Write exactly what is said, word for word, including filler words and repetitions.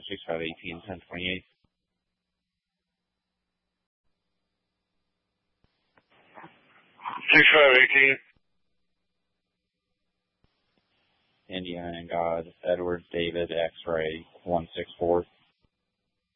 six five eighteen ten twenty-eight. six five eighteen. Indiana and God, Edward David X-ray one six four.